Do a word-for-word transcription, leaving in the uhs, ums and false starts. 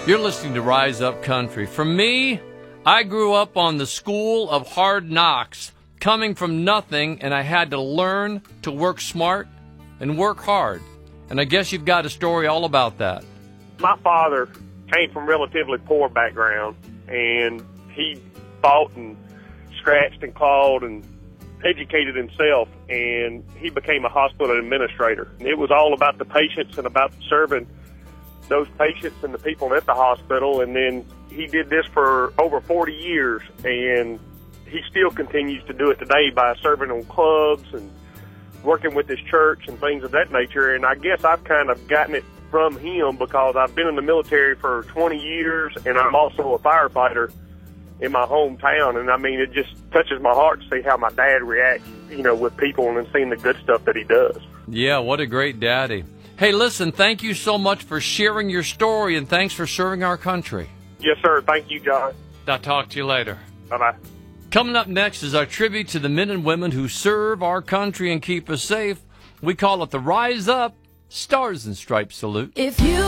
You're listening to Rise Up Country. For me, I grew up on the school of hard knocks, coming from nothing, and I had to learn to work smart and work hard. And I guess you've got a story all about that. My father came from relatively poor background, and he fought and scratched and clawed and educated himself, and he became a hospital administrator. And it was all about the patients and about serving those patients and the people at the hospital. And then he did this for over forty years, and he still continues to do it today by serving on clubs and working with his church and things of that nature. And I guess I've kind of gotten it from him because I've been in the military for twenty years, and I'm also a firefighter in my hometown. And I mean, it just touches my heart to see how my dad reacts, you know, with people and seeing the good stuff that he does. Yeah, what a great daddy. Hey, listen, thank you so much for sharing your story, and thanks for serving our country. Yes, sir. Thank you, John. I'll talk to you later. Bye-bye. Coming up next is our tribute to the men and women who serve our country and keep us safe. We call it the Rise Up Stars and Stripes Salute. If you